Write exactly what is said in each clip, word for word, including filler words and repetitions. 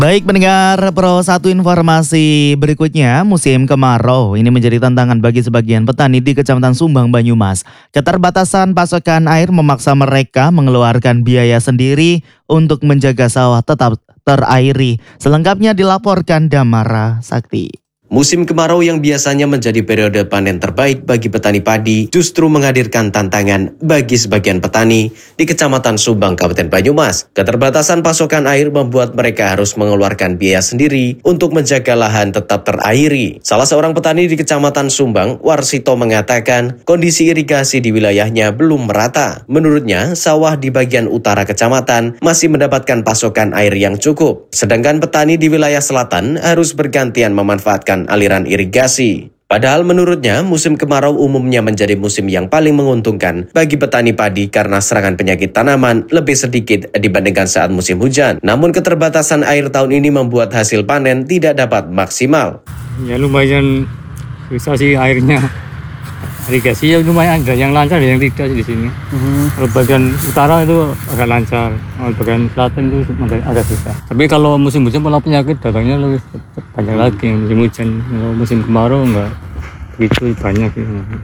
Baik pendengar Pro satu, informasi berikutnya, musim kemarau ini menjadi tantangan bagi sebagian petani di Kecamatan Sumbang, Banyumas. Keterbatasan pasokan air memaksa mereka mengeluarkan biaya sendiri untuk menjaga sawah tetap terairi. Selengkapnya dilaporkan Damara Sakti. Musim kemarau yang biasanya menjadi periode panen terbaik bagi petani padi justru menghadirkan tantangan bagi sebagian petani di Kecamatan Sumbang, Kabupaten Banyumas. Keterbatasan pasokan air membuat mereka harus mengeluarkan biaya sendiri untuk menjaga lahan tetap terairi. Salah seorang petani di Kecamatan Sumbang, Warsito, mengatakan kondisi irigasi di wilayahnya belum merata. Menurutnya, sawah di bagian utara kecamatan masih mendapatkan pasokan air yang cukup. Sedangkan petani di wilayah selatan harus bergantian memanfaatkan aliran irigasi. Padahal menurutnya musim kemarau umumnya menjadi musim yang paling menguntungkan bagi petani padi karena serangan penyakit tanaman lebih sedikit dibandingkan saat musim hujan. Namun keterbatasan air tahun ini membuat hasil panen tidak dapat maksimal. Ya lumayan susah sih airnya. Irigasi ya lumayan, ada yang lancar, ada yang tidak di sini. Uh-huh. Kalau bagian utara itu agak lancar, kalau bagian selatan itu agak susah. Tapi kalau musim hujan malah penyakit datangnya lebih banyak lagi. Musim hujan, kalau musim kemarau enggak begitu banyak.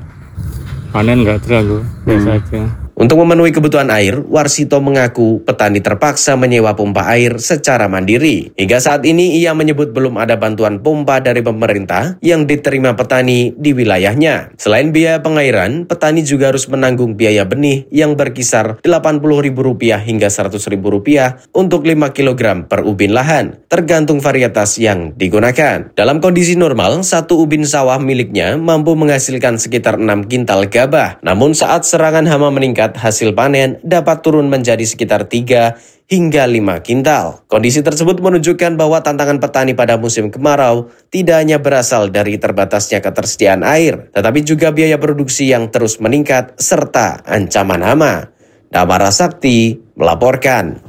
Panen enggak terlalu, biasa hmm. aja. Untuk memenuhi kebutuhan air, Warsito mengaku petani terpaksa menyewa pompa air secara mandiri. Hingga saat ini ia menyebut belum ada bantuan pompa dari pemerintah yang diterima petani di wilayahnya. Selain biaya pengairan, petani juga harus menanggung biaya benih yang berkisar delapan puluh ribu rupiah hingga seratus ribu rupiah untuk lima kilogram per ubin lahan, tergantung varietas yang digunakan. Dalam kondisi normal, satu ubin sawah miliknya mampu menghasilkan sekitar enam kintal gabah. Namun saat serangan hama meningkat, hasil panen dapat turun menjadi sekitar tiga hingga lima kintal. Kondisi tersebut menunjukkan bahwa tantangan petani pada musim kemarau tidak hanya berasal dari terbatasnya ketersediaan air, tetapi juga biaya produksi yang terus meningkat serta ancaman hama. Damara Sakti melaporkan.